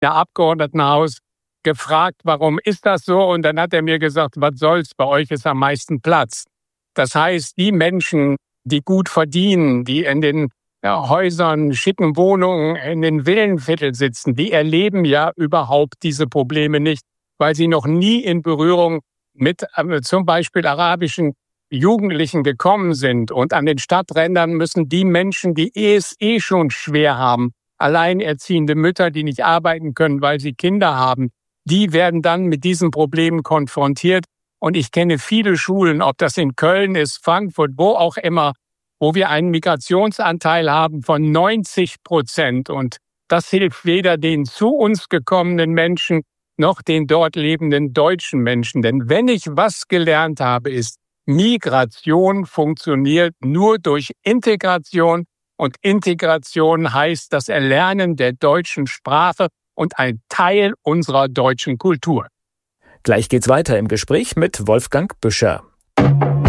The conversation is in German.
Abgeordnetenhaus gefragt, warum ist das so? Und dann hat er mir gesagt, was soll's, bei euch ist am meisten Platz. Das heißt, die Menschen, die gut verdienen, die in den Häusern, schicken Wohnungen, in den Villenvierteln sitzen, die erleben ja überhaupt diese Probleme nicht, weil sie noch nie in Berührung mit zum Beispiel arabischen Jugendlichen gekommen sind. Und an den Stadträndern müssen die Menschen, die es schon schwer haben, alleinerziehende Mütter, die nicht arbeiten können, weil sie Kinder haben, die werden dann mit diesen Problemen konfrontiert. Und ich kenne viele Schulen, ob das in Köln ist, Frankfurt, wo auch immer, wo wir einen Migrationsanteil haben von 90%. Und das hilft weder den zu uns gekommenen Menschen noch den dort lebenden deutschen Menschen. Denn wenn ich was gelernt habe, ist, Migration funktioniert nur durch Integration. Und Integration heißt das Erlernen der deutschen Sprache und ein Teil unserer deutschen Kultur. Gleich geht's weiter im Gespräch mit Wolfgang Büscher.